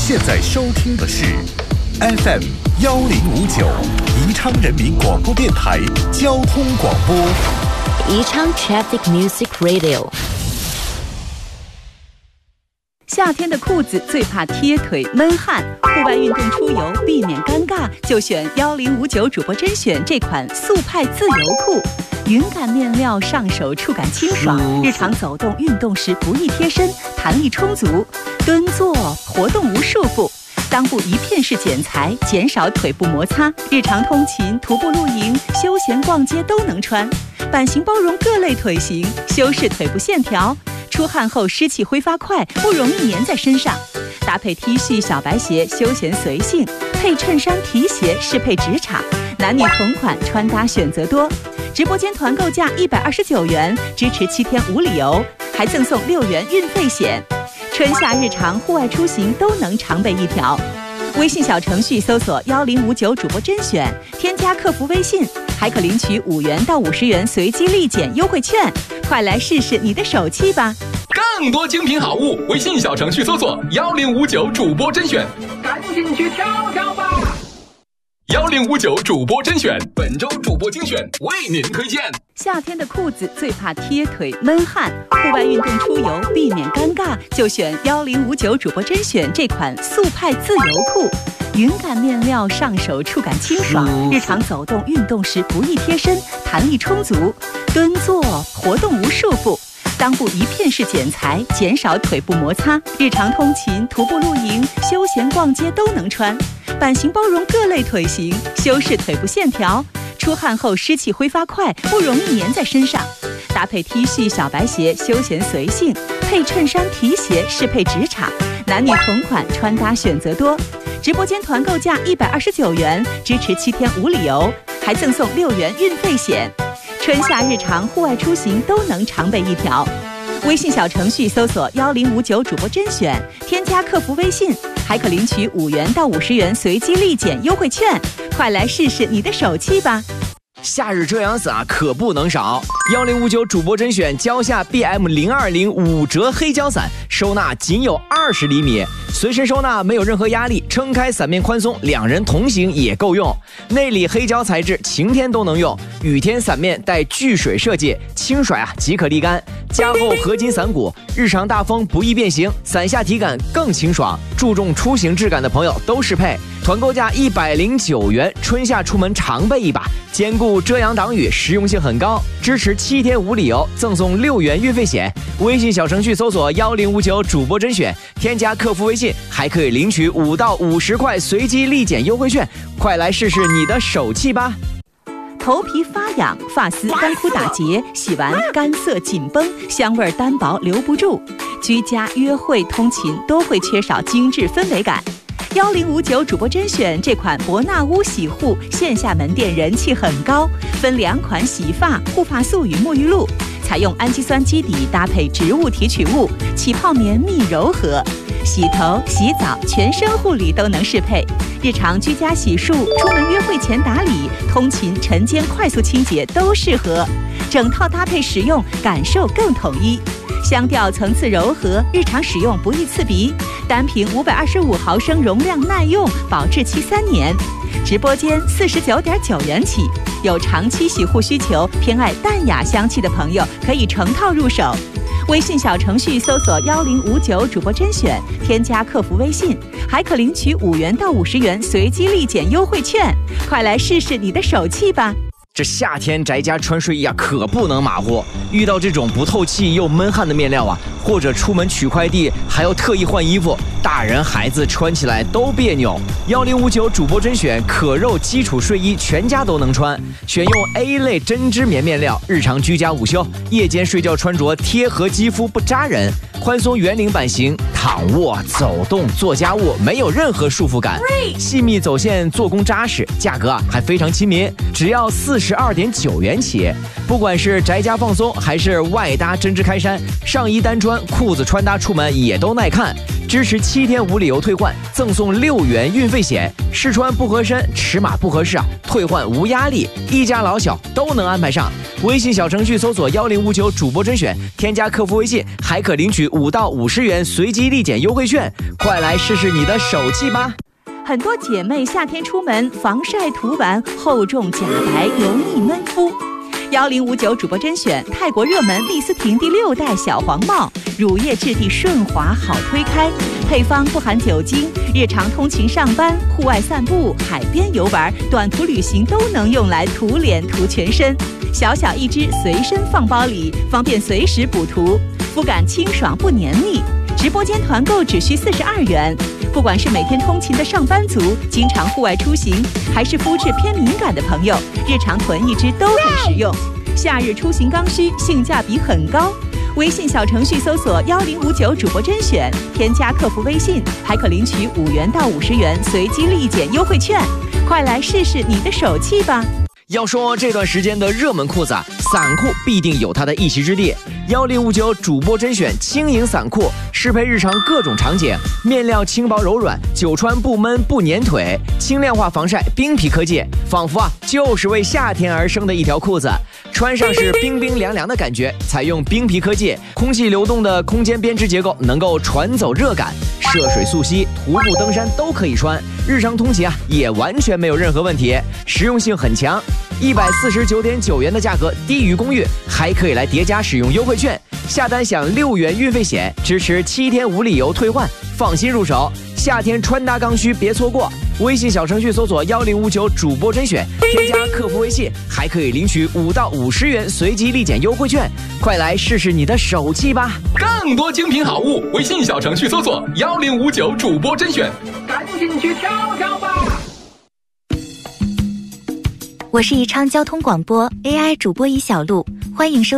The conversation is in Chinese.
现在收听的是 FM 1059宜昌人民广播电台交通广播。 宜昌 Traffic Music Radio。 夏天的裤子最怕贴腿闷汗，户外运动出游避免尴尬，就选1059主播甄选这款速派自由裤。云感面料，上手触感清爽，日常走动运动时不易贴身，弹力充足，蹲坐活动无束缚。裆部一片式剪裁，减少腿部摩擦，日常通勤、徒步露营、休闲逛街都能穿。版型包容各类腿型，修饰腿部线条。出汗后湿气挥发快，不容易粘在身上。搭配 T 恤、小白鞋，休闲随性；配衬衫、皮鞋，适配职场。男女同款，穿搭选择多。直播间团购价129元，支持7天无理由，还赠送6元运费险。春夏日常户外出行都能常备一条。微信小程序搜索1059主播甄选，添加客服微信，还可领取5元到50元随机立减优惠券。快来试试你的手气吧！ 更多精品好物，微信小程序搜索1059主播甄选， 赶紧去挑挑吧 ！1059主播甄选，本周主播精选为您推荐。 夏天的裤子最怕贴腿闷汗，户外运动出游避免尴尬，就选1059主播甄选这款速派自由裤。云感面料，上手触感清爽，日常走动运动时不易贴身，弹力充足，蹲坐活动无束缚。裆部一片式剪裁，减少腿部摩擦，日常通勤、徒步露营、休闲逛街都能穿。版型包容各类腿型，修饰腿部线条。出汗后湿气挥发快，不容易粘在身上。搭配 T 恤、小白鞋，休闲随性；配衬衫、皮鞋，适配职场。男女同款，穿搭选择多。直播间团购价129元，支持7天无理由，还赠送6元运费险。春夏日常户外出行都能常备一条。微信小程序搜索1059主播甄选，添加客服微信，还可领取5元到50元随机立减优惠券。快来试试你的手气吧！ 夏日遮阳伞可不能少，1059主播甄选蕉下 BM020 5折黑胶伞，收纳仅有20厘米，随身收纳没有任何压力，撑开伞面宽松，2人同行也够用。内里黑胶材质，晴天都能用，雨天伞面带聚水设计，轻甩即可沥干。加厚合金伞骨，日常大风不易变形，伞下体感更清爽。注重出行质感的朋友都适配。团购价109元，春夏出门常备一把，兼顾遮阳挡雨，实用性很高。支持7天无理由，赠送6元运费险。微信小程序搜索1059主播甄选，添加客服微信，还可以领取5到50块随机立减优惠券。快来试试你的手气吧！ 头皮发痒，发丝干枯打结，洗完干涩紧绷，香味单薄留不住。居家、约会、通勤都会缺少精致氛围感。1059主播甄选这款伯纳乌洗护线下门店人气很高，分2款洗发、护发素与沐浴露，采用氨基酸基底搭配植物提取物，起泡绵密柔和。洗头、洗澡、全身护理都能适配，日常居家洗漱、出门约会前打理、通勤晨间快速清洁都适合，整套搭配使用感受更统一。香调层次柔和，日常使用不易刺鼻，单瓶525毫升容量耐用，保质期3年。直播间49.9元起，有长期洗护需求、偏爱淡雅香气的朋友可以成套入手。微信小程序搜索1059主播甄选，添加客服微信，还可领取5元到50元随机立减优惠券。快来试试你的手气吧！ 这夏天宅家穿睡衣啊，可不能马虎。遇到这种不透气又闷汗的面料啊，或者出门取快递还要特意换衣服，大人孩子穿起来都别扭。1059主播甄选可肉基础睡衣，全家都能穿，选用 A 类针织棉面料，日常居家午休、夜间睡觉穿着贴合肌肤不扎人，宽松圆领版型，躺卧、走动、做家务没有任何束缚感，细密走线，做工扎实，价格还非常亲民，只要42.9元起。不管是宅家放松还是外搭针织开衫，上衣单穿，裤子穿搭出门也都耐看。 支持7天无理由退换，赠送6元运费险，试穿不合身、尺码不合适退换无压力，一家老小都能安排上。微信小程序搜索1059主播甄选，添加客服微信，还可领取5到50元随机立减优惠券，快来试试你的手气吧！ 很多姐妹夏天出门，防晒涂完厚重假白，容易闷肤。1059主播甄选，泰国热门丽思婷第6代小黄帽，乳液质地顺滑，好推开，配方不含酒精，日常通勤上班、户外散步、海边游玩、短途旅行都能用来涂脸涂全身。小小一支，随身放包里，方便随时补涂，肤感清爽不黏腻。直播间团购只需42元。不管是每天通勤的上班族，经常户外出行，还是肤质偏敏感的朋友，日常囤一支都很实用。夏日出行刚需，性价比很高。微信小程序搜索1059主播甄选，添加客服微信，还可领取5元到50元随机立减优惠券，快来试试你的手气吧！ 要说这段时间的热门裤子伞裤必定有它的一席之地。1059主播甄选轻盈伞裤，适配日常各种场景，面料轻薄柔软，久穿不闷不粘腿，轻量化防晒，冰皮科技，仿佛就是为夏天而生的一条裤子。穿上是冰冰凉凉的感觉，采用冰皮科技，空气流动的空间编织结构，能够传走热感，涉水溯溪、徒步登山都可以穿，日常通勤也完全没有任何问题，实用性很强。149.9元的价格低于公寓，还可以来叠加使用优惠券，下单享6元运费险，支持7天无理由退换，放心入手。夏天穿搭刚需别错过，微信小程序搜索1059主播甄选，添加客服微信，还可以领取5到50元随机立减优惠券，快来试试你的手气吧！ 更多精品好物，微信小程序搜索1059主播甄选， 赶紧去挑挑吧！ 我是宜昌交通广播 AI 主播宜小璐，欢迎收